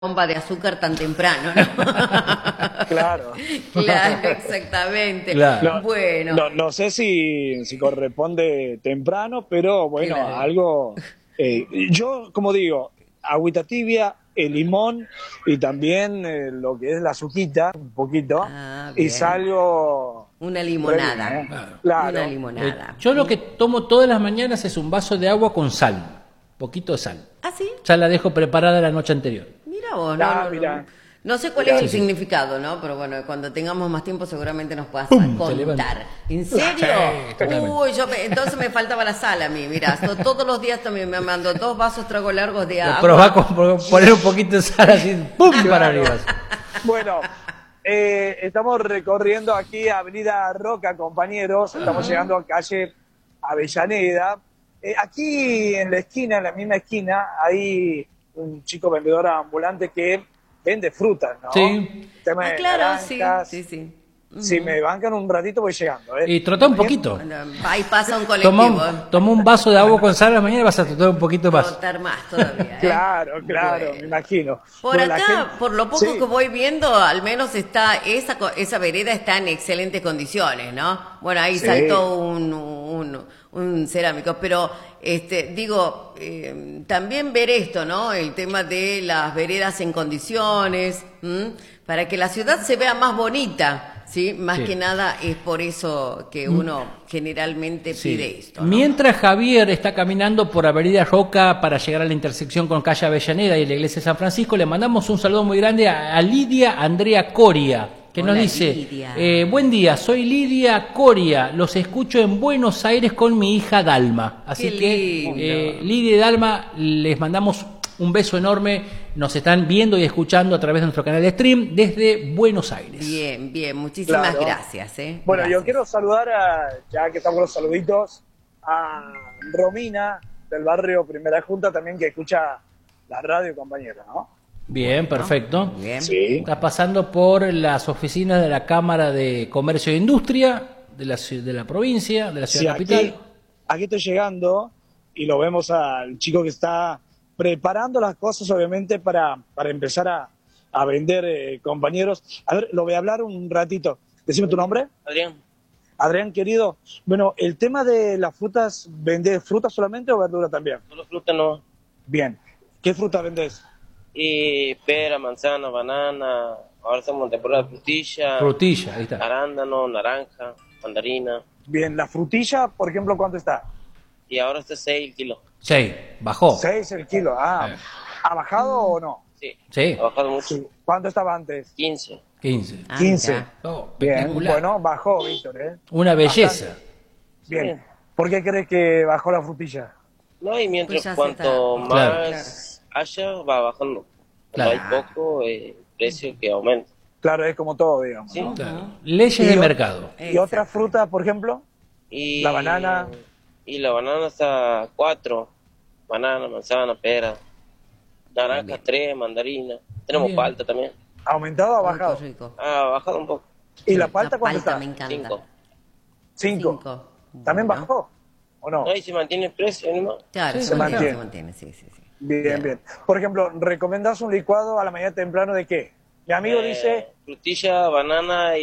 bomba de azúcar tan temprano, ¿no? Claro. Claro, exactamente. Claro. Bueno. No sé si corresponde temprano, pero bueno, Claro. algo... yo, como digo, agüita tibia, el limón y también lo que es la azuquita, un poquito, Ah, y bien. salgo... Una limonada. re bien, Claro. Una limonada. Yo lo que tomo todas las mañanas es un vaso de agua con sal, poquito de sal. ¿Ah, sí? Ya la dejo preparada la noche anterior. Mira vos, Ah, no. mira. No sé cuál Mira, es el sí. significado, ¿no? Pero bueno, cuando tengamos más tiempo seguramente nos puedas ¡Pum! Se levanta. contar. ¿En serio? Sí, totalmente. Uy, entonces me faltaba la sal a mí. Mira, todos los días también me mando 2 vasos trago largos de agua. Probá con poner un poquito de sal así, ¡pum! Para arriba. Bueno, estamos recorriendo aquí Avenida Roca, compañeros. Estamos llegando a calle Avellaneda. Aquí en la esquina, en la misma esquina, hay un chico vendedor ambulante que vende frutas, ¿no? Sí. Tema Ah, de claro, sí, naranjas. sí. Si me bancan un ratito voy llegando, ¿eh? Y trotá un poquito. Bueno, ahí pasa un colectivo. Toma un vaso de agua con sal a la mañana y vas a trotar un poquito más. Trotar más todavía. Claro, Bueno. me imagino. Por Bueno, la acá, gente- por lo poco Sí. que voy viendo, al menos está esa vereda está en excelentes condiciones, ¿no? Bueno, ahí Sí. saltó un cerámico, pero digo, también ver esto, ¿no? El tema de las veredas en condiciones, ¿m? Para que la ciudad se vea más bonita, ¿sí? Más Sí. que nada es por eso que uno generalmente Sí. pide esto, ¿no? Mientras Javier está caminando por Avenida Roca para llegar a la intersección con calle Avellaneda y la iglesia de San Francisco, le mandamos un saludo muy grande a Lidia Andrea Coria, que Hola, nos dice, Lidia. buen día, soy Lidia Coria, los escucho en Buenos Aires con mi hija Dalma. Así Qué que, lindo. Lidia y Dalma, les mandamos un beso enorme, nos están viendo y escuchando a través de nuestro canal de stream desde Buenos Aires. Bien, bien, muchísimas Claro. gracias, ¿eh? Bueno, yo Gracias. quiero saludar, ya que estamos con los saluditos, a Romina del barrio Primera Junta también que escucha la radio, compañera, ¿no? Bien, perfecto. Bien. Sí. Está pasando por las oficinas de la Cámara de Comercio e Industria de la provincia, de la Sí, ciudad capital. aquí estoy llegando y lo vemos al chico que está preparando las cosas, obviamente, para empezar a vender, compañeros. A ver, lo voy a hablar un ratito. Decime tu nombre. Adrián, Adrián, querido. Bueno, el tema de las frutas, ¿vendés fruta solamente o verdura también? solo fruta no. Bien. ¿Qué fruta vendés? Y pera, manzana, banana, ahora estamos en temporada de frutilla, Frutilla, ahí está. arándano, naranja, mandarina. Bien. ¿La frutilla, por ejemplo, cuánto está? Y ahora está 6 el kilo. Sí, bajó. 6 el kilo. Ah, ¿ha bajado o no? Sí, Sí, ha bajado mucho. Sí. ¿Cuánto estaba antes? 15. 15. Ah, 15. mira. Oh, Bien. espectacular. Bueno, bajó, Víctor, ¿eh? Una belleza. Bien. Sí. ¿Por qué crees que bajó la frutilla? No, y mientras Pues ya se cuanto está- más haya, va bajando. Claro. Cuando hay poco, precio que aumenta. Claro, es como todo, digamos. Sí. ¿no? Claro. Leyes Y de o- mercado. ¿Y otras frutas, por ejemplo? Y La banana. Y la banana está 4. Banana, manzana, pera. Naranja Bien. 3, mandarina. Tenemos Bien. palta también. ¿Ha aumentado o ha Muy bajado? rico. Ha bajado un poco. ¿Y la palta La cuánto palta está? me encanta. 5. 5. ¿También Bueno. bajó? ¿O no? No, y se mantiene el precio, ¿no? Claro, Sí, se mantiene. mantiene, sí. Bien, bien. Por ejemplo, ¿recomendás un licuado a la mañana temprano de qué? Mi amigo dice, Frutilla, banana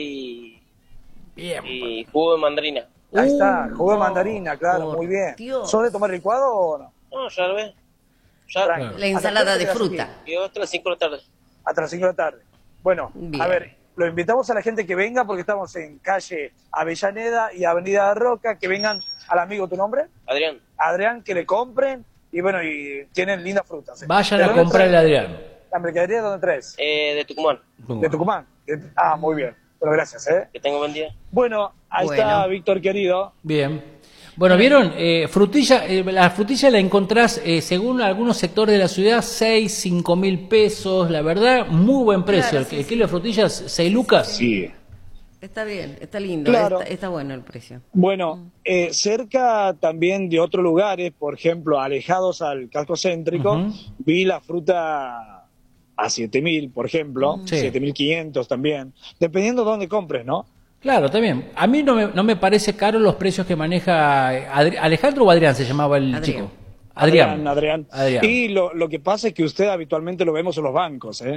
Bien. y jugo de mandarina. ahí está, jugo de no, mandarina, claro, por muy bien. Dios. ¿Son de tomar licuado o no? No, ya lo ves. Ya. Tranqui. La ensalada ¿Hasta qué de hora te fruta. quedas aquí? Y hasta las 5 de la tarde. Hasta las 5 de la tarde. Bueno, Bien. a ver, lo invitamos a la gente que venga porque estamos en calle Avellaneda y Avenida Roca, que vengan al amigo, ¿tu nombre? Adrián, Adrián, que le compren y bueno, y tienen lindas frutas. Vayan ¿De a dónde comprarle a traes? Adrián. ¿La mercadería dónde traes? de Tucumán. De Tucumán. Ah, muy bien. Bueno, gracias, ¿eh? Que tenga buen día. Bueno, ahí Bueno. está Víctor, querido. Bien. Bueno, ¿vieron? Frutilla, la frutilla la encontrás, según algunos sectores de la ciudad, 6, 5 mil pesos. La verdad, muy buen precio. Claro, el, sí, el sí. kilo de frutillas, 6 lucas. Sí. Está bien, está lindo, Claro. está bueno el precio. Bueno, cerca también de otros lugares, por ejemplo, alejados al casco céntrico, Ujú. vi la fruta a 7.000, por ejemplo, Sí. 7.500 también, dependiendo de dónde compres, ¿no? Claro, también. A mí no me parece caro los precios que maneja Alejandro o Adrián se llamaba el Adrián. chico. Adrián. Adrián. Adrián. Y lo que pasa es que usted habitualmente lo vemos en los bancos, ¿eh?